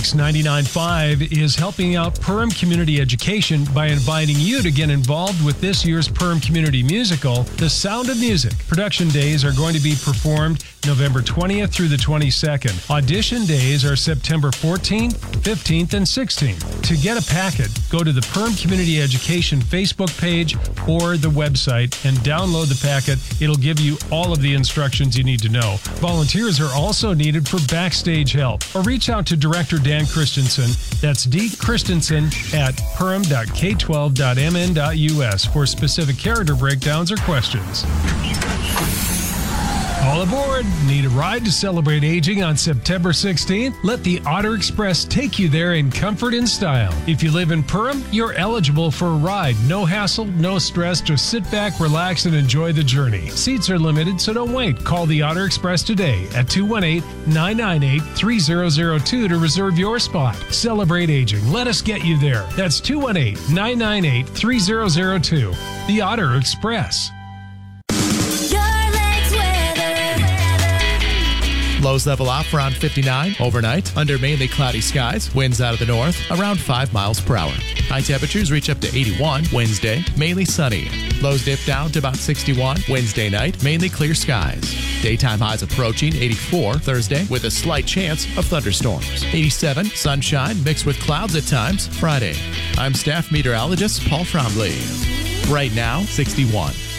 Mix 99.5 is helping out Perham Community Education by inviting you to get involved with this year's Perham Community Musical, The Sound of Music. Production days are going to be performed November 20th through the 22nd. Audition days are September 14th, 15th, and 16th. To get a packet, go to the Perham Community Education Facebook page or the website and download the packet. It'll give you all of the instructions you need to know. Volunteers are also needed for backstage help, or reach out to Director Dan Christensen. That's D. Christensen at perham.k12.mn.us for specific character breakdowns or questions. All aboard! Need a ride to celebrate aging on September 16th? Let the Otter Express take you there in comfort and style. If you live in Perham, you're eligible for a ride. No hassle, no stress. Just sit back, relax, and enjoy the journey. Seats are limited, so don't wait. Call the Otter Express today at 218-998-3002 to reserve your spot. Celebrate aging. Let us get you there. That's 218-998-3002. The Otter Express. Lows level off around 59 overnight under mainly cloudy skies. Winds out of the north around 5 miles per hour. High temperatures reach up to 81 Wednesday, mainly sunny. Lows dip down to about 61 Wednesday night, mainly clear skies. Daytime highs approaching 84 Thursday with a slight chance of thunderstorms. 87 sunshine mixed with clouds at times Friday. I'm staff meteorologist Paul Trombley. Right now, 61.